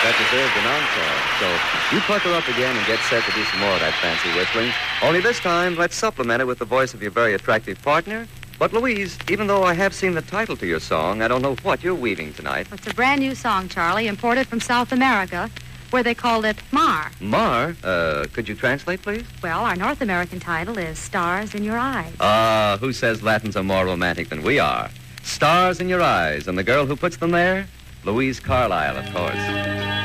That deserved an encore. So you pucker up again and get set to do some more of that fancy whistling. Only this time, let's supplement it with the voice of your very attractive partner. But, Louise, even though I have seen the title to your song, I don't know what you're weaving tonight. It's a brand new song, Charlie, imported from South America, where they called it Mar. Mar? Could you translate, please? Well, our North American title is Stars in Your Eyes. Who says Latins are more romantic than we are? Stars in your eyes, and the girl who puts them there? Louise Carlyle, of course.